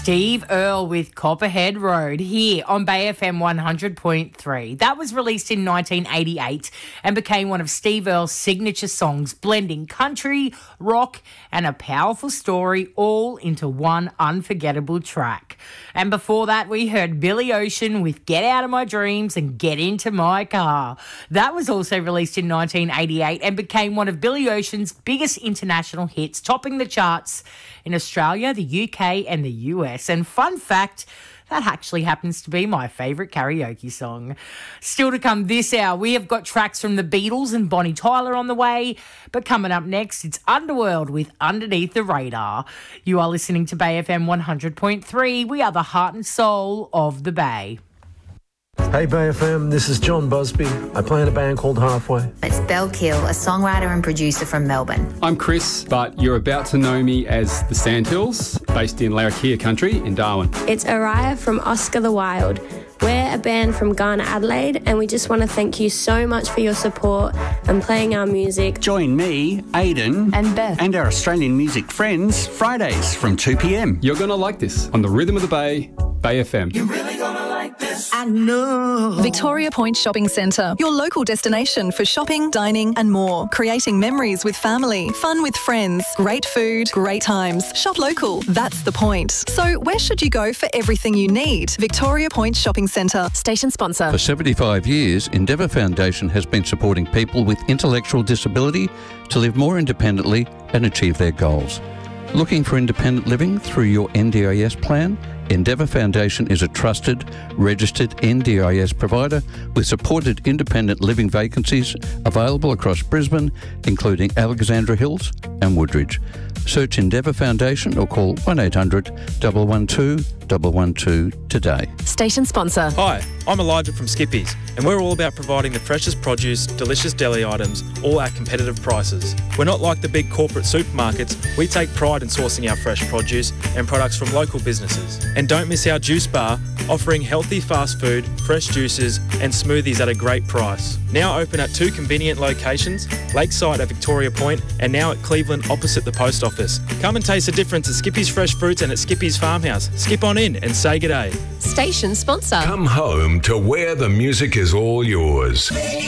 Steve Earle with Copperhead Road here on Bay FM 100.3. That was released in 1988 and became one of Steve Earle's signature songs, blending country, rock and a powerful story all into one unforgettable track. And before that, we heard Billy Ocean with Get Out of My Dreams and Get Into My Car. That was also released in 1988 and became one of Billy Ocean's biggest international hits, topping the charts in Australia, the UK and the US. And fun fact, that actually happens to be my favourite karaoke song. Still to come this hour, we have got tracks from the Beatles and Bonnie Tyler on the way. But coming up next, it's Underworld with Underneath the Radar. You are listening to Bay FM 100.3. We are the heart and soul of the Bay. Hey Bay FM, this is John Busby. I play in a band called Halfway. It's Belle Kill, a songwriter and producer from Melbourne. I'm Chris, but you're about to know me as the Sandhills, based in Larrakia country in Darwin. It's Araya from Oscar the Wild. We're a band from Ghana, Adelaide, and we just want to thank you so much for your support and playing our music. Join me, Aidan, And Beth. and our Australian music friends, Fridays from 2 p.m. You're going to like this on the Rhythm of the Bay, Bay FM. You're really gonna like this. I know. Victoria Point Shopping Centre, your local destination for shopping, dining and more. Creating memories with family, fun with friends, great food, great times. Shop local, that's the point. So where should you go for everything you need? Victoria Point Shopping Centre. Station sponsor. For 75 years, Endeavour Foundation has been supporting people with intellectual disability to live more independently and achieve their goals. Looking for independent living through your NDIS plan? Endeavour Foundation is a trusted, registered NDIS provider with supported independent living vacancies available across Brisbane, including Alexandra Hills and Woodridge. Search Endeavour Foundation or call 1800 112 112 today. Station sponsor. Hi, I'm Elijah from Skippies, and we're all about providing the freshest produce, delicious deli items, all at competitive prices. We're not like the big corporate supermarkets. We take pride in sourcing our fresh produce and products from local businesses. And don't miss our juice bar, offering healthy fast food, fresh juices and smoothies at a great price. Now open at 2 convenient locations, Lakeside at Victoria Point and now at Cleveland opposite the post office. Come and taste the difference at Skippy's Fresh Fruits and at Skippy's Farmhouse. Skip on in and say g'day. Station sponsor. Come home to where the music is all yours.